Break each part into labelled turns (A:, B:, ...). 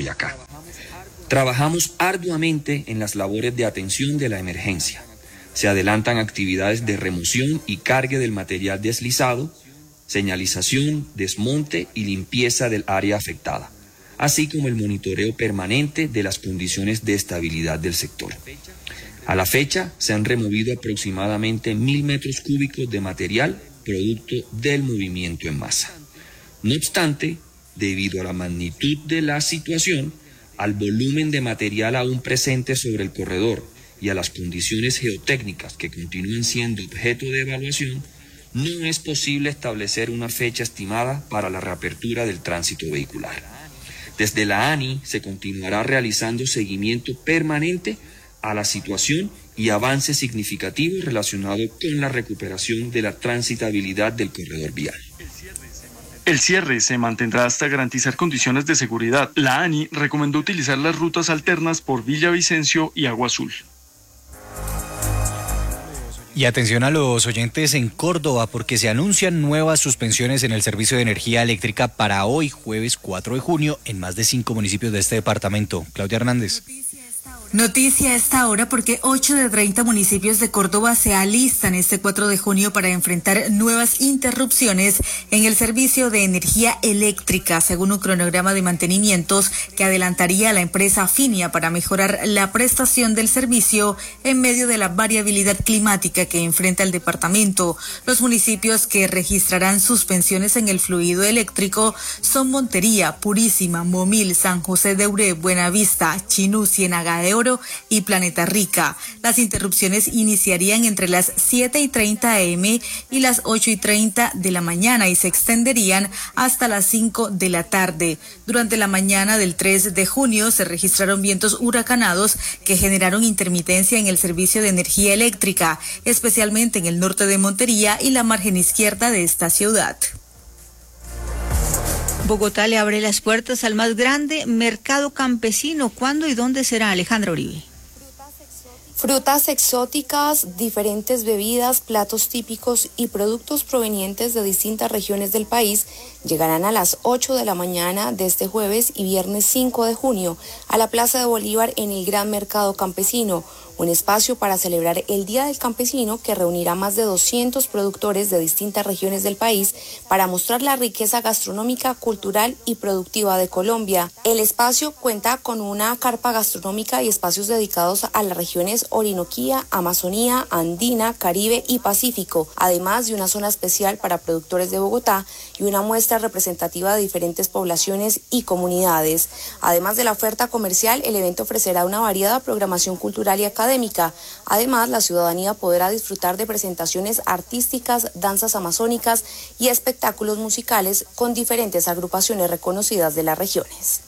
A: Boyacá. Trabajamos arduamente en las labores de atención de la emergencia. Se adelantan actividades de remoción y cargue del material deslizado, señalización, desmonte y limpieza del área afectada, así como el monitoreo permanente de las condiciones de estabilidad del sector. A la fecha, se han removido aproximadamente 1.000 metros cúbicos de material producto del movimiento en masa. No obstante, debido a la magnitud de la situación, al volumen de material aún presente sobre el corredor y a las condiciones geotécnicas que continúan siendo objeto de evaluación, no es posible establecer una fecha estimada para la reapertura del tránsito vehicular. Desde la ANI se continuará realizando seguimiento permanente a la situación y avances significativos relacionados con la recuperación de la transitabilidad del corredor vial.
B: El cierre se mantendrá hasta garantizar condiciones de seguridad. La ANI recomendó utilizar las rutas alternas por Villavicencio y Agua Azul.
C: Y atención a los oyentes en Córdoba, porque se anuncian nuevas suspensiones en el servicio de energía eléctrica para hoy, jueves 4 de junio, en más de 5 municipios de este departamento. Claudia Hernández.
D: Noticia a esta hora porque 8 de 30 municipios de Córdoba se alistan este 4 de junio para enfrentar nuevas interrupciones en el servicio de energía eléctrica, según un cronograma de mantenimientos que adelantaría a la empresa Finia para mejorar la prestación del servicio en medio de la variabilidad climática que enfrenta el departamento. Los municipios que registrarán suspensiones en el fluido eléctrico son Montería, Purísima, Momil, San José de Uré, Buenavista, Chinú, Ciénaga de Oro y Planeta Rica. Las interrupciones iniciarían entre las 7:30 a.m. y las 8:30 de la mañana y se extenderían hasta las 5 de la tarde. Durante la mañana del 3 de junio se registraron vientos huracanados que generaron intermitencia en el servicio de energía eléctrica, especialmente en el norte de Montería y la margen izquierda de esta ciudad.
E: Bogotá le abre las puertas al más grande mercado campesino. ¿Cuándo y dónde será? Alejandra Uribe.
F: Frutas exóticas, diferentes bebidas, platos típicos y productos provenientes de distintas regiones del país llegarán a las 8 de la mañana de este jueves y viernes 5 de junio a la Plaza de Bolívar en el Gran Mercado Campesino, un espacio para celebrar el Día del Campesino que reunirá más de 200 productores de distintas regiones del país para mostrar la riqueza gastronómica, cultural y productiva de Colombia. El espacio cuenta con una carpa gastronómica y espacios dedicados a las regiones Orinoquía, Amazonía, Andina, Caribe y Pacífico, además de una zona especial para productores de Bogotá y una muestra representativa de diferentes poblaciones y comunidades. Además de la oferta comercial, el evento ofrecerá una variada programación cultural y académica. Además, la ciudadanía podrá disfrutar de presentaciones artísticas, danzas amazónicas y espectáculos musicales con diferentes agrupaciones reconocidas de las regiones.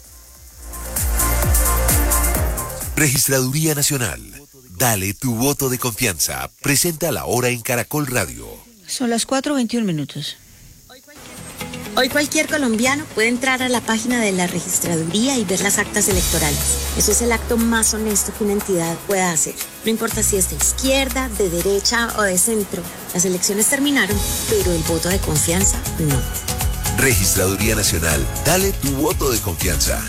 G: Registraduría Nacional. Dale tu voto de confianza. Presenta la hora en Caracol Radio.
E: Son las 4:21.
H: Hoy cualquier colombiano puede entrar a la página de la registraduría y ver las actas electorales. Eso es el acto más honesto que una entidad pueda hacer. No importa si es de izquierda, de derecha o de centro. Las elecciones terminaron, pero el voto de confianza no.
G: Registraduría Nacional. Dale tu voto de confianza.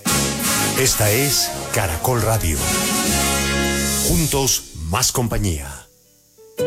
I: Esta es Caracol Radio. Juntos, más compañía.